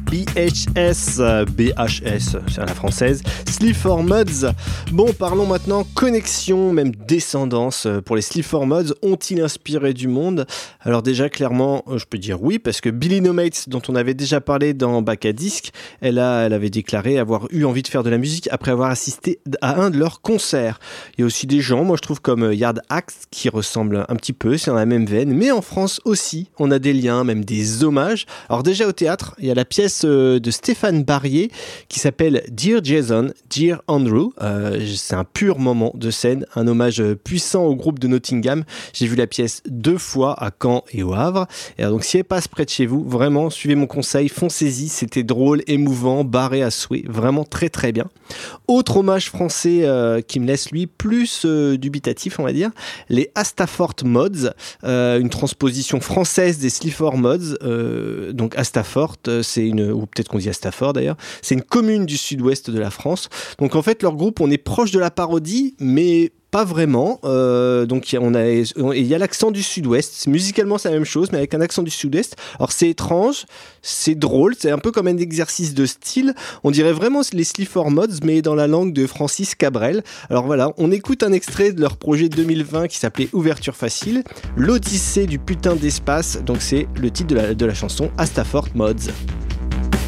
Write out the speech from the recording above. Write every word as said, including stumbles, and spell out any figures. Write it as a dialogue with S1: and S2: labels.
S1: B H S, B H S, c'est à la française, Sleaford Mods. Bon, parlons maintenant connexion, même descendance. Pour les Sleaford Mods, ont-ils inspiré du monde ? Alors déjà, clairement, je peux dire oui, parce que Billy Nomates, dont on avait déjà parlé dans Bac à Disque, elle, a, elle avait déclaré avoir eu envie de faire de la musique après avoir assisté à un de leurs concerts. Il y a aussi des gens, moi je trouve, comme Yard Act, qui ressemblent un petit peu, c'est dans la même veine, mais en France aussi, on a des liens, même des hommages. Alors déjà au théâtre, il y a la pièce de Stéphane Barrier qui s'appelle Dear Jason, Dear Andrew. Euh, c'est un pur moment de scène, un hommage puissant au groupe de Nottingham. J'ai vu la pièce deux fois à Caen et au Havre. Et alors, donc si elle passe près de chez vous, vraiment, suivez mon conseil, foncez-y. C'était drôle, émouvant, barré à souhait, vraiment très très bien. Autre hommage français euh, qui me laisse lui plus euh, dubitatif, on va dire, les Astafort Mods, euh, une transposition française des Sleaford Mods. Euh, donc Astafort, c'est une, ou peut-être qu'on dit Astafort d'ailleurs, c'est une commune du sud-ouest de la France. Donc en fait leur groupe, on est proche de la parodie, mais pas vraiment. Euh, donc il y, y a l'accent du sud-ouest. Musicalement c'est la même chose, mais avec un accent du sud-ouest. Alors c'est étrange, c'est drôle, c'est un peu comme un exercice de style. On dirait vraiment les Sleaford Mods, mais dans la langue de Francis Cabrel. Alors voilà, on écoute un extrait de leur projet deux mille vingt qui s'appelait Ouverture facile, l'Odyssée du putain d'espace. Donc c'est le titre de la, de la chanson Astafort Mods.